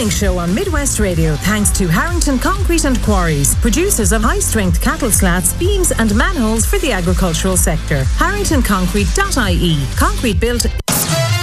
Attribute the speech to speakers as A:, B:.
A: morning show on Midwest Radio thanks to Harrington Concrete and Quarries, producers of high-strength cattle slats, beams and manholes for the agricultural sector. HarringtonConcrete.ie. Concrete built